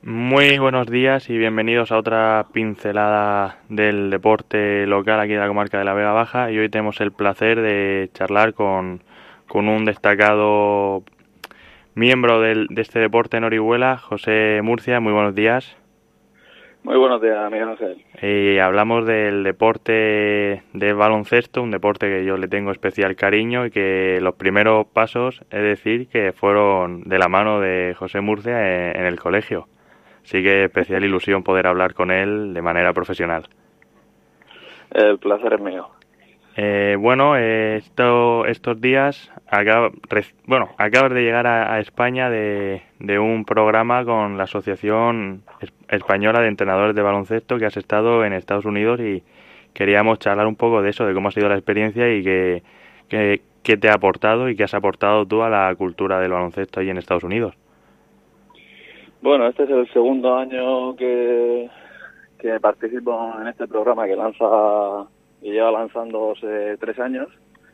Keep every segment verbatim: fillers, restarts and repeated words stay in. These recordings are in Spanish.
Muy buenos días y bienvenidos a otra pincelada del deporte local aquí de la comarca de la Vega Baja. Y hoy tenemos el placer de charlar con, con un destacado miembro del, de este deporte en Orihuela, José Murcia. Muy buenos días. Muy buenos días, Miguel Ángel. Y hablamos del deporte del baloncesto, un deporte que yo le tengo especial cariño y que los primeros pasos, es decir, que fueron de la mano de José Murcia en, en el colegio. Así que especial ilusión poder hablar con él de manera profesional. El placer es mío. Eh, bueno, eh, esto, estos días, acaba, bueno, acabas de llegar a, a España de, de un programa con la Asociación Española de Entrenadores de Baloncesto, que has estado en Estados Unidos, y queríamos charlar un poco de eso, de cómo ha sido la experiencia y qué, qué, qué te ha aportado y qué has aportado tú a la cultura del baloncesto ahí en Estados Unidos. Bueno, este es el segundo año que, que participo en este programa que lanza y lleva lanzando hace tres años.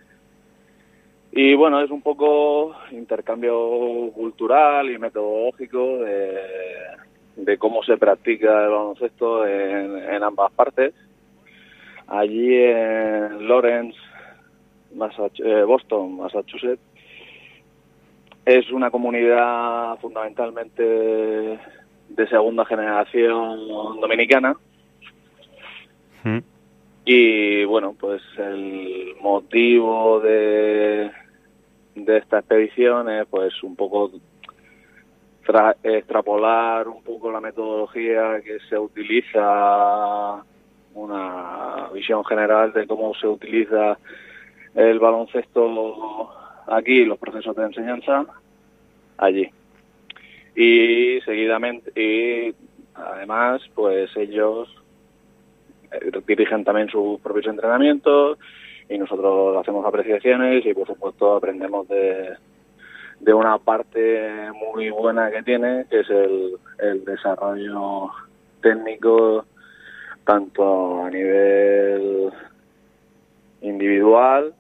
Y bueno, es un poco intercambio cultural y metodológico de, de cómo se practica el baloncesto en, en ambas partes. Allí en Lawrence, Massachusetts, Boston, Massachusetts, es una comunidad fundamentalmente de segunda generación dominicana. ¿Mm? Y bueno, pues el motivo de, de esta expedición es pues un poco tra- extrapolar un poco la metodología que se utiliza, una visión general de cómo se utiliza el baloncesto aquí, los procesos de enseñanza allí. Y seguidamente, y además, pues ellos dirigen también sus propios entrenamientos y nosotros hacemos apreciaciones y por supuesto aprendemos de, de una parte muy buena que tiene, que es el, el desarrollo técnico tanto a nivel individual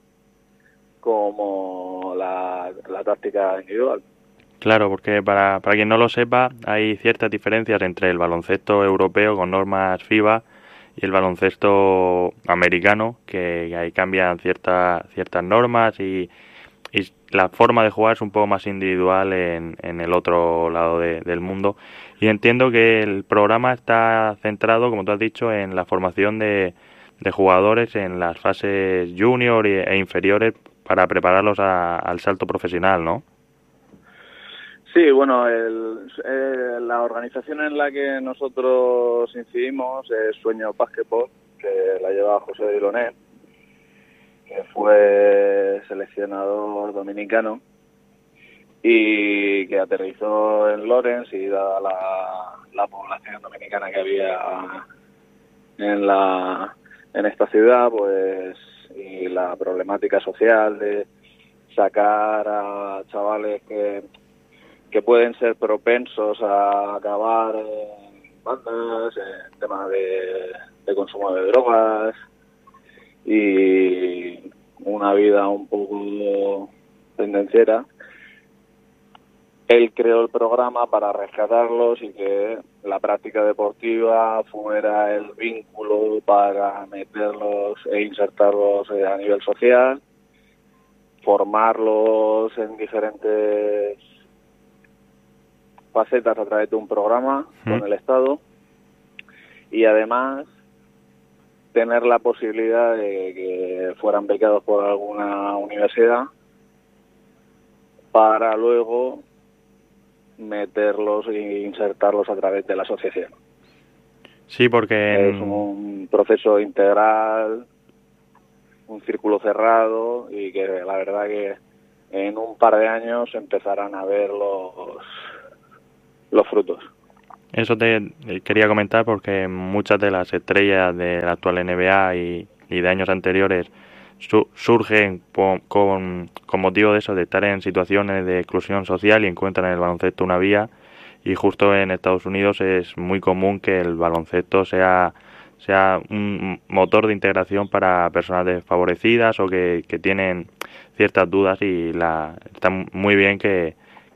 como la, la táctica individual. Claro, porque para, para quien no lo sepa, hay ciertas diferencias entre el baloncesto europeo con normas FIBA y el baloncesto americano, que, que ahí cambian ciertas ciertas normas y, y la forma de jugar es un poco más individual en, en el otro lado de, del mundo. Y entiendo que el programa está centrado, como tú has dicho, en la formación de, de jugadores en las fases junior e inferiores para prepararlos a, al salto profesional, ¿no? Sí, bueno, el, eh, la organización en la que nosotros incidimos es Sueño Básquetbol, que la lleva José Diloné, que fue seleccionador dominicano y que aterrizó en Lawrence, y dada la, la población dominicana que había en la en esta ciudad, pues, y la problemática social de sacar a chavales que que pueden ser propensos a acabar en bandas, en temas de, de consumo de drogas y una vida un poco tendenciera. Él creó el programa para rescatarlos y que la práctica deportiva fuera el vínculo para meterlos e insertarlos a nivel social, formarlos en diferentes facetas a través de un programa ¿Mm? con el Estado, y además tener la posibilidad de que fueran becados por alguna universidad para luego meterlos e insertarlos a través de la asociación. Sí, porque en... es un proceso integral, un círculo cerrado, y que la verdad que en un par de años empezarán a ver los los frutos. Eso te quería comentar porque muchas de las estrellas de la actual N B A y, y de años anteriores su, surgen con, con, con motivo de eso, de estar en situaciones de exclusión social y encuentran en el baloncesto una vía, y justo en Estados Unidos es muy común que el baloncesto sea, sea un motor de integración para personas desfavorecidas o que, que tienen ciertas dudas, y la, está muy bien que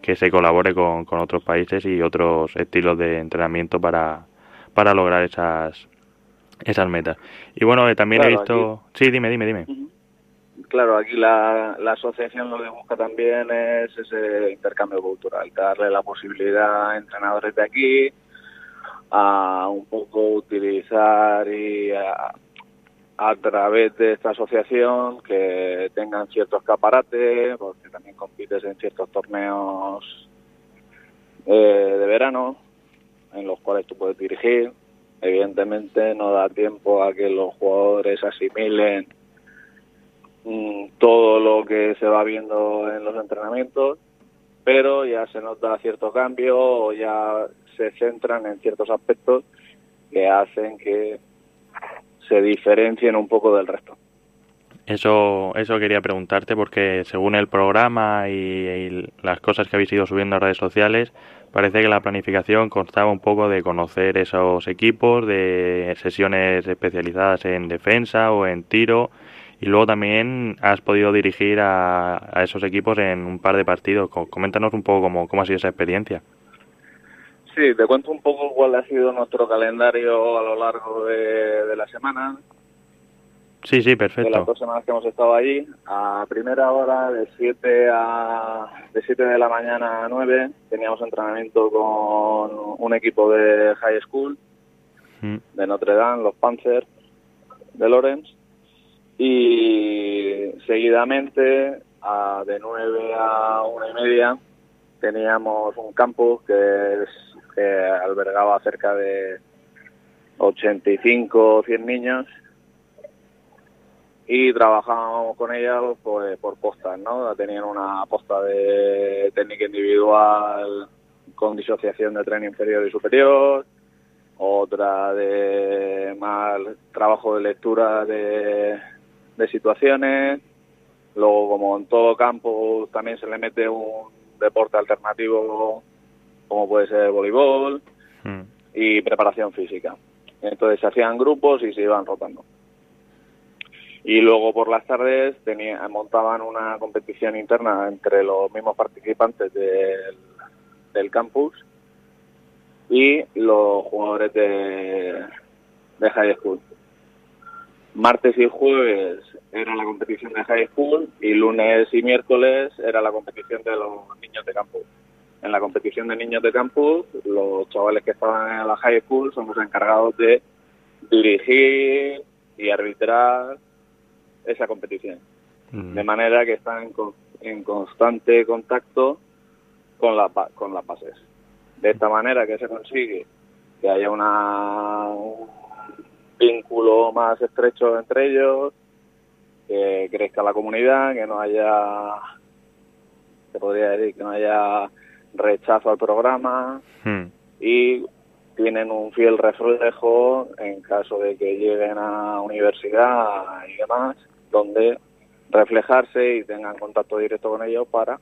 que se colabore con, con otros países y otros estilos de entrenamiento para, para lograr esas esas metas. Y bueno, eh, también he Claro, visto... aquí, Sí, dime, dime, dime. claro, aquí la, la asociación lo que busca también es ese intercambio cultural, darle la posibilidad a entrenadores de aquí a un poco utilizar y a, a través de esta asociación que tengan cierto escaparate, porque también compites en ciertos torneos eh, de verano en los cuales tú puedes dirigir. Evidentemente no da tiempo a que los jugadores asimilen mmm, todo lo que se va viendo en los entrenamientos, pero ya se nota cierto cambio o ya se centran en ciertos aspectos que hacen que se diferencien un poco del resto. Eso, eso quería preguntarte porque según el programa y, y las cosas que habéis ido subiendo a redes sociales, parece que la planificación constaba un poco de conocer esos equipos, de sesiones especializadas en defensa o en tiro, y luego también has podido dirigir a, a esos equipos en un par de partidos. Coméntanos un poco cómo, cómo ha sido esa experiencia. Sí, te cuento un poco cuál ha sido nuestro calendario a lo largo de, de la semana. Sí, sí, De las perfecto. dos semanas que hemos estado allí, a primera hora de siete a de siete de la mañana a nueve teníamos entrenamiento con un equipo de high school Mm. de Notre Dame, los Panthers de Lawrence, y seguidamente a, de nueve a una y media teníamos un campus que, es, que albergaba cerca de ochenta y cinco o cien niños y trabajábamos con ellos pues, por postas, ¿no? Tenían una posta de técnica individual con disociación de tren inferior y superior, otra de más trabajo de lectura de, de situaciones, luego como en todo campo también se le mete un deporte alternativo como puede ser voleibol Mm. y preparación física. Entonces se hacían grupos y se iban rotando. Y luego por las tardes tenía, montaban una competición interna entre los mismos participantes del, del campus y los jugadores de, de high school. Martes y jueves era la competición de high school y lunes y miércoles era la competición de los niños de campus. En la competición de niños de campus, los chavales que estaban en la high school son los encargados de dirigir y arbitrar esa competición, mm. de manera que están en, en constante contacto con, la, con las bases. De esta manera que se consigue que haya una, un vínculo más estrecho entre ellos, que crezca la comunidad, que no haya, se podría decir, que no haya rechazo al programa, mm. y tienen un fiel reflejo en caso de que lleguen a universidad y demás, donde reflejarse y tengan contacto directo con ellos para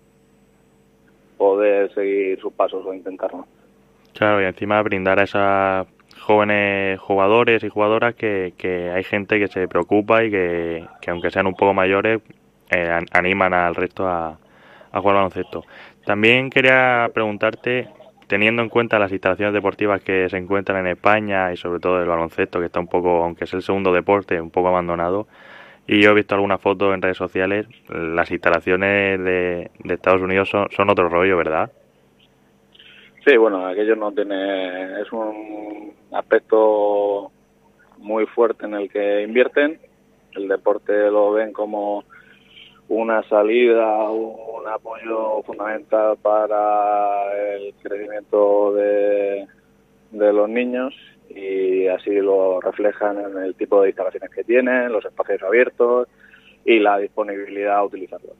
poder seguir sus pasos o intentarlo. Claro, y encima brindar a esos jóvenes jugadores y jugadoras que, que hay gente que se preocupa y que, que aunque sean un poco mayores, eh, animan al resto a, a jugar baloncesto. También quería preguntarte, teniendo en cuenta las instalaciones deportivas que se encuentran en España y sobre todo el baloncesto, que está un poco, aunque es el segundo deporte, un poco abandonado, y yo he visto algunas fotos en redes sociales, las instalaciones de, de Estados Unidos son, son otro rollo, ¿verdad? Sí, bueno, aquello no tiene, es un aspecto muy fuerte en el que invierten. El deporte lo ven como una salida, un apoyo fundamental para el crecimiento de, de los niños, y así lo reflejan en el tipo de instalaciones que tienen, los espacios abiertos y la disponibilidad a utilizarlos.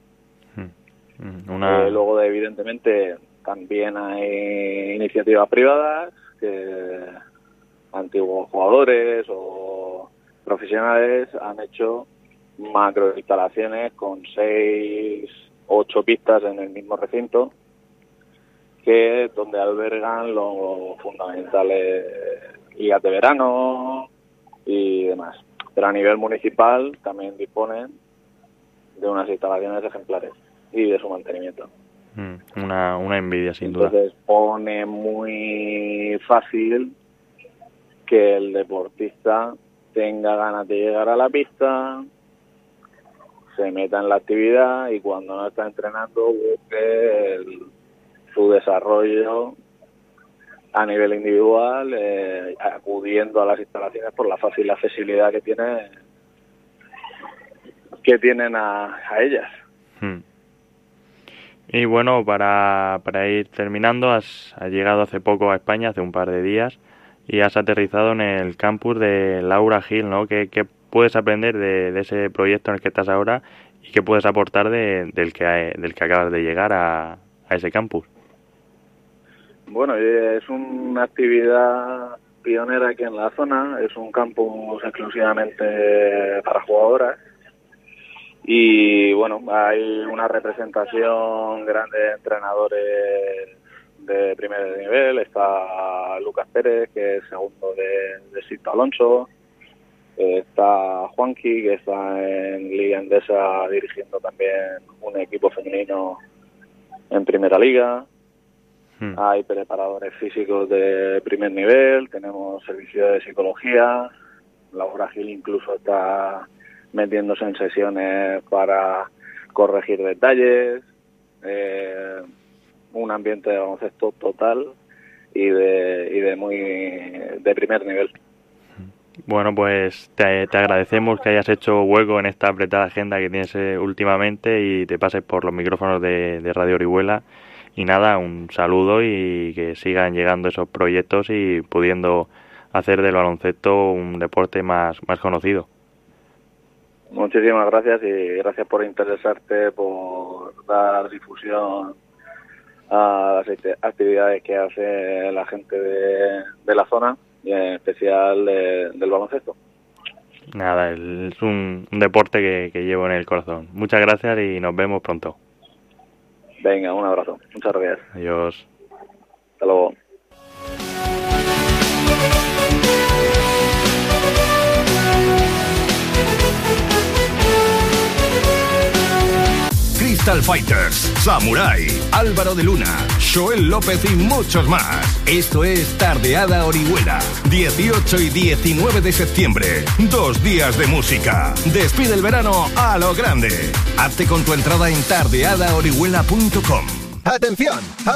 Una... Eh, luego, evidentemente, también hay iniciativas privadas que antiguos jugadores o profesionales han hecho macro instalaciones con seis, ocho pistas en el mismo recinto, que donde albergan los fundamentales ligas de verano y demás. Pero a nivel municipal también disponen de unas instalaciones ejemplares y de su mantenimiento. Mm, una, una envidia, sin duda. Entonces pone muy fácil que el deportista tenga ganas de llegar a la pista, se meta en la actividad y cuando no está entrenando busque el, su desarrollo a nivel individual, eh, acudiendo a las instalaciones por la fácil accesibilidad que tiene que tienen a, a ellas. Hmm. Y bueno, para, para ir terminando, has, has llegado hace poco a España, hace un par de días, y has aterrizado en el campus de Laura Gil, ¿no? ¿Qué, qué puedes aprender de, de ese proyecto en el que estás ahora y qué puedes aportar de, del, que, del que acabas de llegar a, a ese campus? Bueno, es una actividad pionera aquí en la zona, es un campus exclusivamente para jugadoras y bueno, hay una representación grande de entrenadores de primer nivel. Está Lucas Pérez, que es segundo de, de Sito Alonso, está Juanqui, que está en Liga Endesa dirigiendo también un equipo femenino en Primera Liga. Hmm. Hay preparadores físicos de primer nivel, tenemos servicio de psicología, Laura Gil incluso está metiéndose en sesiones para corregir detalles, eh, un ambiente de baloncesto total y de, y de muy de primer nivel. Bueno, pues te, te agradecemos que hayas hecho hueco en esta apretada agenda que tienes eh, últimamente y te pases por los micrófonos de, de Radio Orihuela. Y nada, un saludo y que sigan llegando esos proyectos y pudiendo hacer del baloncesto un deporte más, más conocido. Muchísimas gracias y gracias por interesarte, por dar difusión a las actividades que hace la gente de, de la zona y en especial de, del baloncesto. Nada, es un, un deporte que, que llevo en el corazón. Muchas gracias y nos vemos pronto. Venga, un abrazo. Muchas gracias. Adiós. Hasta luego. Crystal Fighters, Samurai, Álvaro de Luna, Joel López y muchos más. Esto es Tardeada Orihuela, dieciocho y diecinueve de septiembre. Dos días de música. Despide el verano a lo grande. Hazte con tu entrada en tardeada orihuela punto com. ¡Atención!